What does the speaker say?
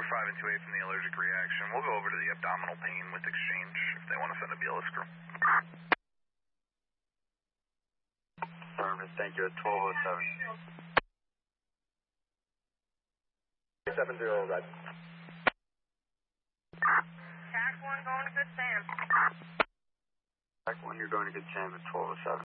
5 and 2A from the allergic reaction. We'll go over to the abdominal pain with exchange if they want to send a BLS crew. Affirmative, thank you, at 1207. 70 red. TAC 1 going to Good Sam. TAC 1, you're going to Good Sam at 1207.